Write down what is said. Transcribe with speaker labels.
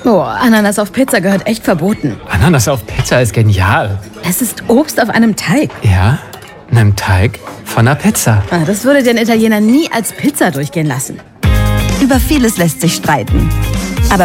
Speaker 1: Oh, Ananas auf Pizza gehört echt verboten.
Speaker 2: Ananas auf Pizza ist genial.
Speaker 1: Es ist Obst auf einem Teig.
Speaker 2: Ja, einem Teig von einer Pizza.
Speaker 1: Das würde den Italiener nie als Pizza durchgehen lassen.
Speaker 3: Über vieles lässt sich streiten.